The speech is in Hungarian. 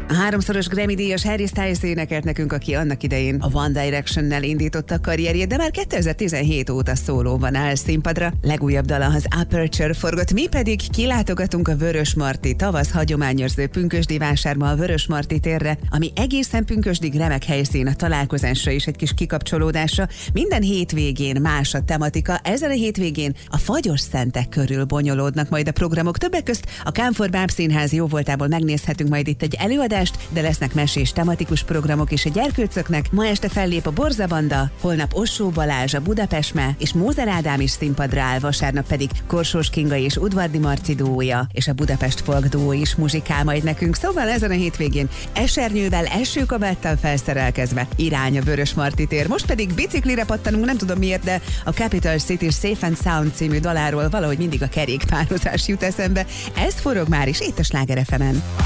A háromszoros Grammy-díjas Harry Styles énekelt nekünk, aki annak idején a One Directionnel indította a karrierjét, de már 2017 óta szólóban áll színpadra. Legújabb dala az Aperture forgott, mi pedig kilátogatunk a Vörösmarty tavasz hagyományőrző pünkösdi vásárba, a Vörösmarty térre, ami egészen pünkösdig remek helyszín a találkozásra és egy kis kikapcsolódásra. Minden hétvégén más a tematika, ezen a hétvégén a fagyos szentek körül bonyolódnak majd a programok. Többek közt a Kánfor Bábszínház jóvoltából megnézhetünk majd itt egy előadást, de lesznek mesés tematikus programok is a gyerkőcöknek. Ma este fellép a Borza Banda, holnap Ossó Balázs, a Budapestme és Mózer Ádám is színpadra áll, vasárnap pedig Korsós Kinga és Udvardi Marci duója és a Budapest Folk duó is muzsikál majd nekünk. Szóval ezen a hétvégén esernyővel, esőkabáttal felszerelkezve irány a Vörösmarty tér. Most pedig biciklire pattanunk, nem tudom miért, de a Capital City Safe and Sound című daláról valahogy mindig a kerékpározás jut eszembe. Ez forog már is itt a Sláger FM-en.